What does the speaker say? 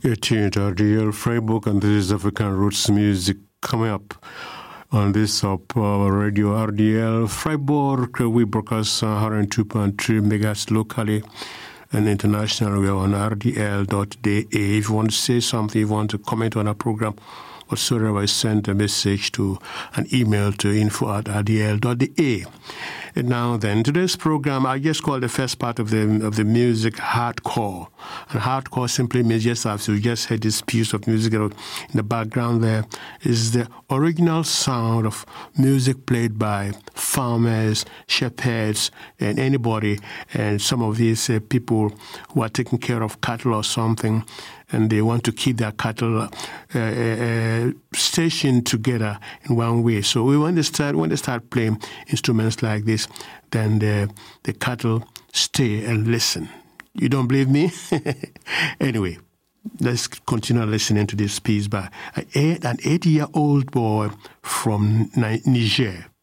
18th RDL Freiburg, and this is African Roots Music coming up on this radio RDL Freiburg. We broadcast 102.3 megahertz locally and international. We are on rdl.de. If you want to say something, if you want to comment on our program, whatsoever, send a message to an email to info@rdl.de. And now then, today's program, I just call the first part of the music hardcore. And hardcore simply means, just as you just heard this piece of music in the background there, is the original sound of music played by farmers, shepherds, and anybody, and some of these people who are taking care of cattle or something, and they want to keep their cattle stationed together in one way. So when they start playing instruments like this, then the cattle stay and listen. You don't believe me? Anyway, let's continue listening to this piece by an 8-year-old boy from Niger.